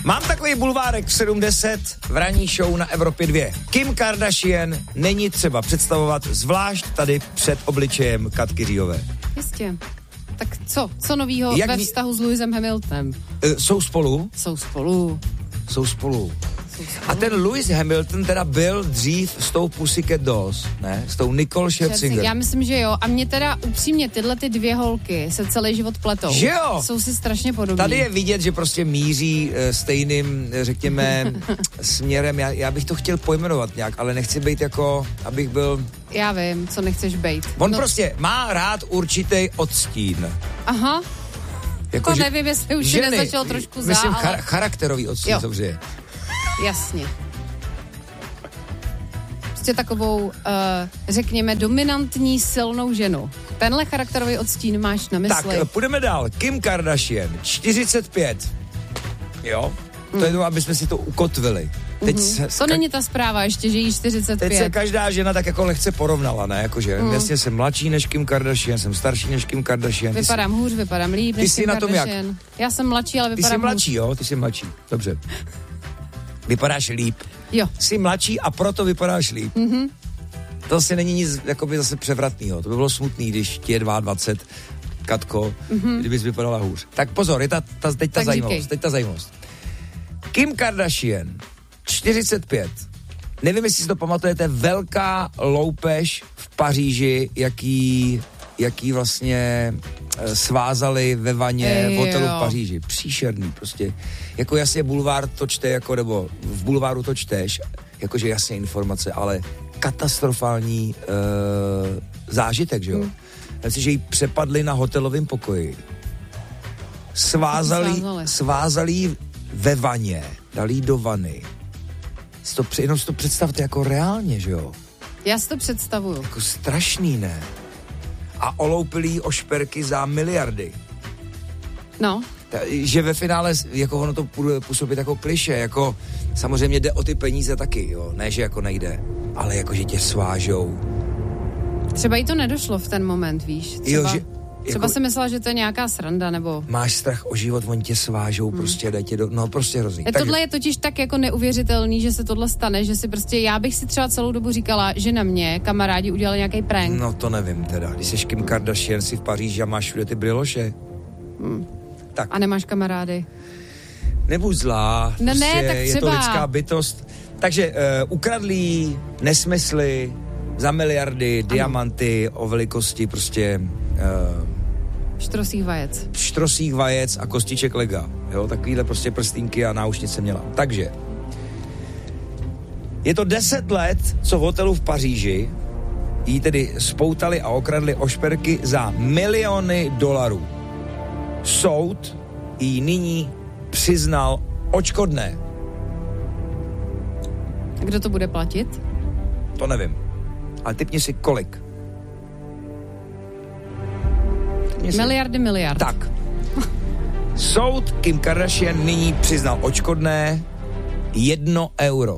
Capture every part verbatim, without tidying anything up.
Mám takový bulvárek v sedm deset v ranní show na Evropě dva. Kim Kardashian není třeba představovat, zvlášť tady před obličejem Katky Říhové. Jistě. Tak co? Co novýho Jak ve ví... vztahu s Lewisem Hamiltonem? E, jsou spolu? Jsou spolu. Jsou spolu. Jsou spolu. A ten Lewis Hamilton teda byl dřív s tou Pussycat Dolls, ne? S tou Nicole Scherzinger. Já myslím, že jo. A mě teda upřímně tyhle ty dvě holky se celý život pletou. Že jo? Jsou si strašně podobné. Tady je vidět, že prostě míří e, stejným, řekněme, směrem. Já, já bych to chtěl pojmenovat nějak, ale nechci být jako, abych byl... Já vím, co nechceš bejt. On no. prostě má rád určitý odstín. Aha. Jako, to že, nevím, jestli už ženy, nezačal trošku za, myslím, ale... char- charakterový odstín, jo. dobře. Jasně. Prostě takovou, uh, řekněme, dominantní, silnou ženu. Tenhle charakterový odstín máš na mysli. Tak, půjdeme dál. Kim Kardashian, čtyřicet pět. Jo? To mm. je to, aby jsme si to ukotvili. Teď mm-hmm. se, to není ta zpráva ještě, že jí čtyřicet pět. Teď se každá žena tak jako lehce porovnala, ne? Jakože mm. jasně jsem mladší než Kim Kardashian, jsem starší než Kim Kardashian. Vypadám jsi... hůř, vypadám líp než Kim Kim na tom Kardashian. Jak? Já jsem mladší, ale vypadám Ty jsi mladší, hůř. jo? Ty jsi mladší. Dobře. Vypadáš líp. Jo. Jsi mladší a proto vypadáš líp. Mhm. To asi není nic jakoby zase převratného. To by bylo smutný, když ti je dvacet dva, Katko, mm-hmm. kdybys vypadala hůř. Tak pozor, je ta, ta, teď ta tak zajímavost. Díky. Teď ta zajímavost. Kim Kardashian, čtyřicet pět. Nevím, jestli si to pamatujete, velká loupež v Paříži, jaký, jaký vlastně e, svázali ve vaně v hotelu v Paříži. Příšerný prostě. Jako jasně bulvár to čte, jako, nebo v bulváru to čteš, jakože jasně informace, ale katastrofální e, zážitek, že jo? Hmm. Myslím, že jí přepadli na hotelovém pokoji. Svázali, svázali jí ve vaně, dali jí do vany. Si to, jenom si to představte jako reálně, že jo? Já si to představuju. Jako strašný, ne? A oloupili jí o šperky za miliardy. No. Ta, že ve finále, jako ono to bude působit jako kliše, jako samozřejmě jde o ty peníze taky, jo? Ne, že jako nejde, ale jako, že tě svážou. Třeba jí to nedošlo v ten moment, víš? Třeba, jo, že, třeba jako, si myslela, že to je nějaká sranda, nebo... Máš strach o život, oni tě svážou, hmm. prostě dají tě do... No, prostě hrozný. Tak tohle je totiž tak jako neuvěřitelný, že se tohle stane, že si prostě, já bych si třeba celou dobu říkala, že na mě kamarádi udělali nějaký prank. No to nevím teda, když jsi Kim Kardashian si v Paříži a máš všude ty bryloše. Hmm. Tak. A nemáš kamarády. Nebuď zlá, no prostě ne, tak je to lidská bytost. Takže uh, ukradlí nesmysly za miliardy, ano. Diamanty o velikosti prostě... Uh, štrosích vajec. Štrosích vajec a kostiček lega. Jo, takovýhle prostě prstínky a náušnice měla. Takže je to deset let, co v hotelu v Paříži jí tedy spoutali a okradli o šperky za miliony dolarů. Soud jí nyní přiznal odškodné. A kdo to bude platit? To nevím. Ale tipni si kolik. Tipni si. Miliardy miliard. Tak. Soud Kim Kardashian nyní přiznal odškodné jedno euro.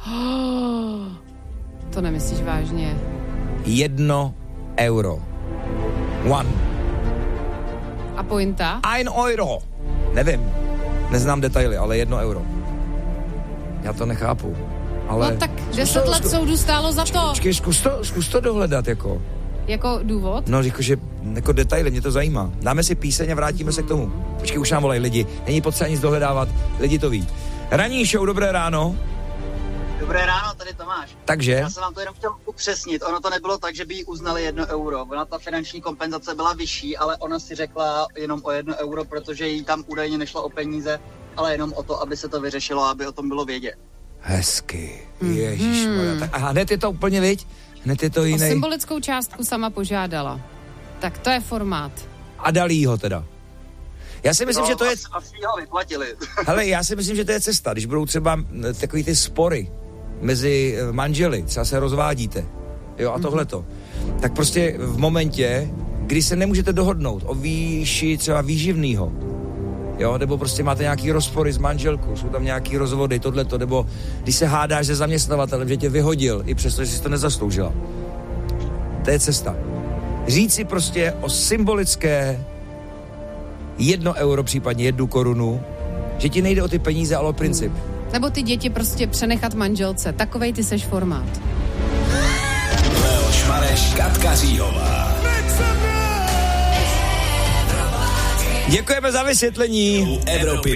To nemyslíš vážně. Jedno euro. One. A pointa? Ein euro. Nevím. Neznám detaily, ale jedno euro. Já to nechápu. Ale no tak deset let soudu stálo za to. Počkej, zkus to, zkus to dohledat, jako. Jako důvod? No, jako, že jako detaily, mě to zajímá. Dáme si píseň a vrátíme se k tomu. Počkej, už nám volají lidi. Není potřeba nic dohledávat, lidi to ví. Ranní show, dobré ráno. Dobré ráno, tady Tomáš. Takže? Já jsem vám to jenom chtěl upřesnit. Ono to nebylo tak, že by jí uznali jedno euro. Ona ta finanční kompenzace byla vyšší, ale ona si řekla jenom o jedno euro, protože jí tam údajně nešlo o peníze, ale jenom o to, aby se to vyřešilo, aby o tom bylo vědět. Hezky. Ježišmarja. Hmm. A hned je to úplně, viď? Hned je to jiný. O symbolickou částku sama požádala. Tak to je formát. A dali jí ho teda. Já si myslím, no, že to je... Asi, asi ho vyplatili. Hele, já si myslím, že to je cesta. Když budou třeba takový ty spory mezi manželi, třeba se rozvádíte, jo, a tohleto, mm-hmm. tak prostě v momentě, kdy se nemůžete dohodnout o výši třeba výživnýho, jo, nebo prostě máte nějaký rozpory s manželkou, jsou tam nějaký rozvody, tohleto, nebo když se hádáš se zaměstnavatelem, že tě vyhodil, i přesto, že jsi to nezasloužila. To je cesta. Říct si prostě o symbolické jedno euro, případně jednu korunu, že ti nejde o ty peníze, ale o princip. Nebo ty děti prostě přenechat manželce. Takovej ty seš formát. Leoš Mareš, Katka Říhová. Děkujeme za vysvětlení. U Evropy